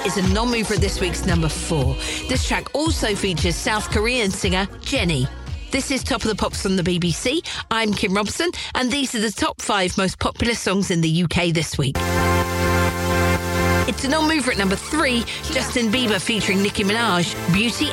is a non-mover at this week's number 4. This track also features South Korean singer Jennie. This is Top of the Pops from the BBC. I'm Kim Robson, and these are the top 5 most popular songs in the UK this week. It's a non-mover at number 3, Justin Bieber featuring Nicki Minaj, Beauty